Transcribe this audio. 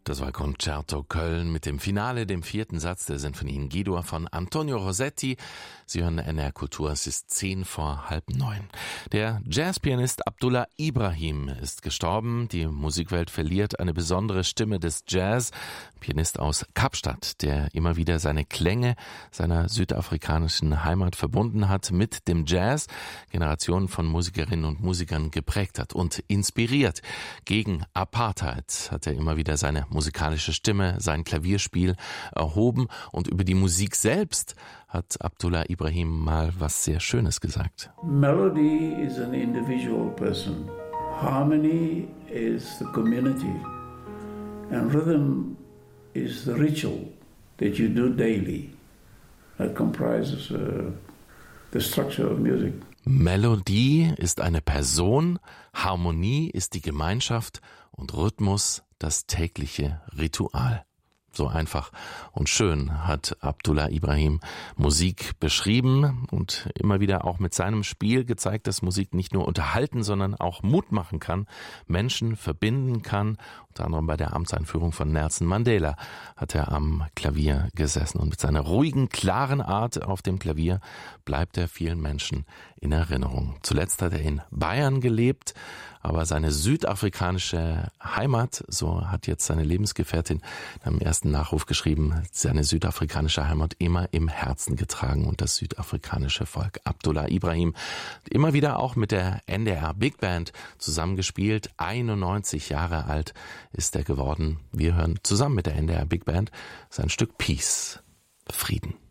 Das war Concerto Köln mit dem Finale, dem 4. Satz der Sinfonie in G-Dur von Antonio Rossetti. Sie hören NR Kultur, es ist 8:10. Der Jazzpianist Abdullah Ibrahim ist gestorben. Die Musikwelt verliert eine besondere Stimme des Jazz. Pianist aus Kapstadt, der immer wieder seine Klänge seiner südafrikanischen Heimat verbunden hat mit dem Jazz, Generationen von Musikerinnen und Musikern geprägt hat und inspiriert. Gegen Apartheid hat er immer wieder seine musikalische Stimme, sein Klavierspiel erhoben, und über die Musik selbst hat Abdullah Ibrahim mal was sehr Schönes gesagt. Melody is an individual person. Harmony is the community. And rhythm is the ritual that you do daily. That comprises the structure of music. Melodie ist eine Person, Harmonie ist die Gemeinschaft und Rhythmus das tägliche Ritual. So einfach und schön hat Abdullah Ibrahim Musik beschrieben und immer wieder auch mit seinem Spiel gezeigt, dass Musik nicht nur unterhalten, sondern auch Mut machen kann, Menschen verbinden kann. Unter anderem bei der Amtseinführung von Nelson Mandela hat er am Klavier gesessen. Und mit seiner ruhigen, klaren Art auf dem Klavier bleibt er vielen Menschen in Erinnerung. Zuletzt hat er in Bayern gelebt, aber seine südafrikanische Heimat, so hat jetzt seine Lebensgefährtin am ersten Nachruf geschrieben, seine südafrikanische Heimat immer im Herzen getragen und das südafrikanische Volk. Abdullah Ibrahim immer wieder auch mit der NDR Big Band zusammengespielt. 91 Jahre alt ist er geworden. Wir hören zusammen mit der NDR Big Band sein Stück Peace, Frieden.